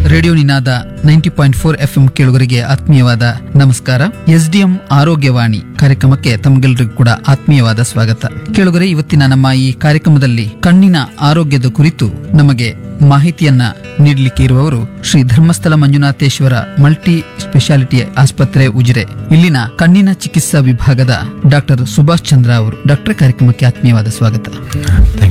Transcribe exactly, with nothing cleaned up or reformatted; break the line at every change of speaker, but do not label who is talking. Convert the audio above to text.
Radio ನಿನಾದ ninety point four F M ಕೇಳುಗರಿಗೆ ಆತ್ಮೀಯವಾದ ನಮಸ್ಕಾರ. ಎಸ್ಡಿಎಂ ಆರೋಗ್ಯವಾಣಿ ಕಾರ್ಯಕ್ರಮಕ್ಕೆ ತಮಗೆಲ್ಲರಿಗೂ ಕೂಡ ಆತ್ಮೀಯವಾದ ಸ್ವಾಗತ. ಕೇಳುಗರೆ, ಇವತ್ತಿನ ನಮ್ಮ ಈ ಕಾರ್ಯಕ್ರಮದಲ್ಲಿ ಕಣ್ಣಿನ ಆರೋಗ್ಯದ ಕುರಿತು ನಮಗೆ ಮಾಹಿತಿಯನ್ನ ನೀಡಲಿಕ್ಕೆ ಇರುವವರು ಶ್ರೀ ಧರ್ಮಸ್ಥಳ ಮಂಜುನಾಥೇಶ್ವರ ಮಲ್ಟಿ ಸ್ಪೆಷಾಲಿಟಿ ಆಸ್ಪತ್ರೆ ಉಜಿರೆ ಇಲ್ಲಿನ ಕಣ್ಣಿನ ಚಿಕಿತ್ಸಾ ವಿಭಾಗದ ಡಾಕ್ಟರ್ ಸುಭಾಷ್ ಚಂದ್ರ ಅವರು. ಡಾಕ್ಟರ್, ಕಾರ್ಯಕ್ರಮಕ್ಕೆ ಆತ್ಮೀಯವಾದ ಸ್ವಾಗತ.